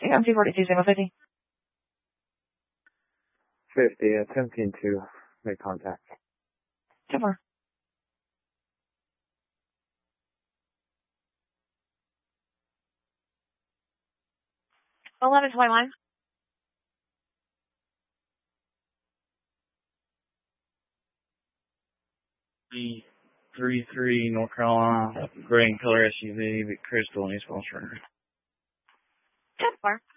Yeah, M242, same 50. 50, attempting to make contact. 2-4. Eleven 21. 33 North Carolina, gray and color SUV, Big Crystal, and East Falls River. 10-4.